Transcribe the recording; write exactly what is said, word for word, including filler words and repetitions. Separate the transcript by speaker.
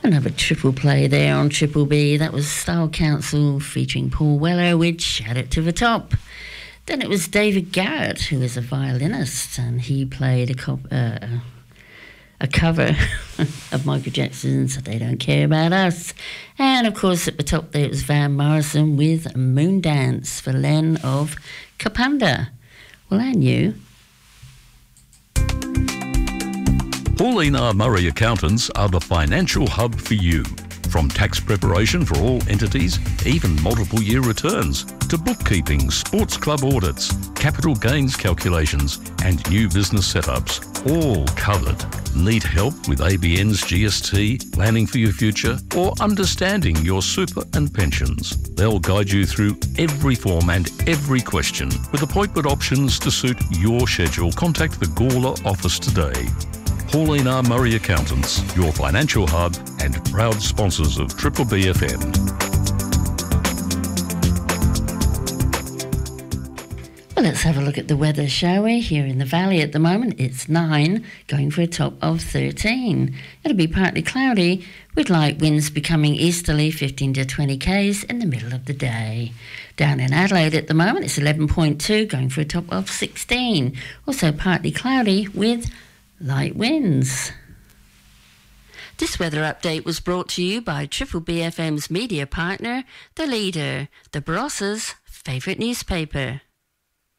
Speaker 1: Another triple play there on Triple B. That was Style Council featuring Paul Weller with Shout It to the Top. Then it was David Garrett, who is a violinist, and he played a, cop, uh, a cover of Michael Jackson's They Don't Care About Us. And of course at the top there it was Van Morrison with Moondance for Len of Kapunda. Well, and you.
Speaker 2: Pauline R. Murray Accountants are the financial hub for you. From tax preparation for all entities, even multiple year returns, to bookkeeping, sports club audits, capital gains calculations, and new business setups, all covered. Need help with A B N's G S T, planning for your future, or understanding your super and pensions? They'll guide you through every form and every question with appointment options to suit your schedule. Contact the Gawler office today. Pauline R. Murray Accountants, your financial hub and proud sponsors of Triple B F M.
Speaker 1: Well, let's have a look at the weather, shall we? Here in the valley at the moment, it's nine, going for a top of thirteen. It'll be partly cloudy, with light winds becoming easterly, fifteen to twenty k's in the middle of the day. Down in Adelaide at the moment, it's eleven point two, going for a top of sixteen. Also partly cloudy with light winds. This weather update was brought to you by Triple B F M's media partner, The Leader, the Barossa's favourite newspaper.